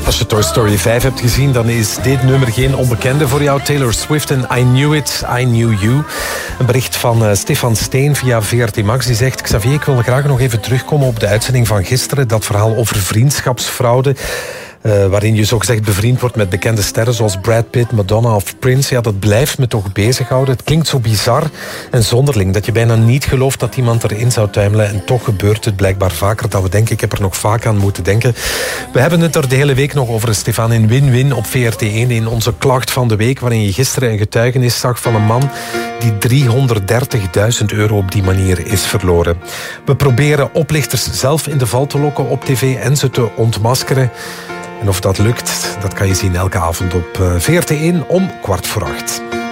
Als je Toy Story 5 hebt gezien, dan is dit nummer geen onbekende voor jou. Taylor Swift en I Knew It, I Knew You. Een bericht van Stefan Steen via VRT Max. Die zegt: Xavier, ik wil graag nog even terugkomen op de uitzending van gisteren. Dat verhaal over vriendschapsfraude. Waarin je zogezegd bevriend wordt met bekende sterren zoals Brad Pitt, Madonna of Prince. Ja, dat blijft me toch bezighouden. Het klinkt zo bizar en zonderling dat je bijna niet gelooft dat iemand erin zou tuimelen. En toch gebeurt het blijkbaar vaker dan we denken. Ik heb er nog vaak aan moeten denken. We hebben het er de hele week nog over, Stefan, in Win-Win op VRT1. In onze klacht van de week, waarin je gisteren een getuigenis zag van een man die €330.000 op die manier is verloren. We proberen oplichters zelf in de val te lokken op tv en ze te ontmaskeren. En of dat lukt, dat kan je zien elke avond op VRT1 om 7:15.